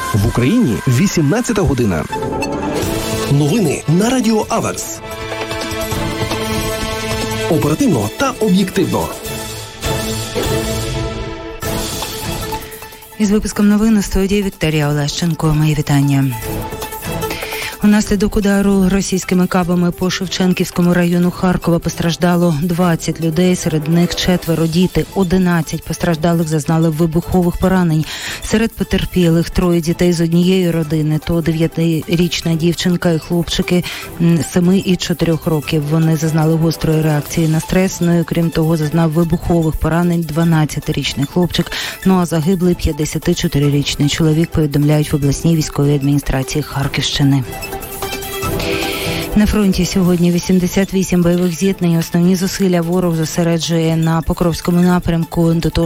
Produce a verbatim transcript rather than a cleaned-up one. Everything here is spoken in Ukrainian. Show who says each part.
Speaker 1: В Україні вісімнадцята година. Новини на Радіо Аверс. Оперативно та об'єктивно.
Speaker 2: Із випуском новин у студії Вікторія Олещенко. Мої вітання. Унаслідок удару російськими кабами по Шевченківському району Харкова постраждало двадцять людей, серед них четверо діти. одинадцять постраждалих зазнали вибухових поранень. Серед потерпілих троє дітей з однієї родини, то дев'ятирічна дівчинка і хлопчики семи і чотирьох років. Вони зазнали гострої реакції на стрес, ну і крім того зазнав вибухових поранень дванадцятирічний хлопчик, ну а загиблий п'ятдесятичотирирічний чоловік, повідомляють в обласній військовій адміністрації Харківщини. На фронті сьогодні вісімдесят вісім бойових зіткнень. Основні зусилля ворог зосереджує на Покровському напрямку. До того